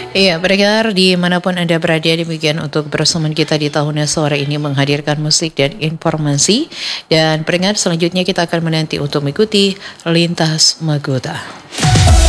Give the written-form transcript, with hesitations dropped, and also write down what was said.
Iya, pendengar dimanapun Anda berada, demikian untuk persembahan kita di tahunnya sore ini menghadirkan musik dan informasi. Dan pendengar selanjutnya kita akan menanti untuk mengikuti Lintas Magota.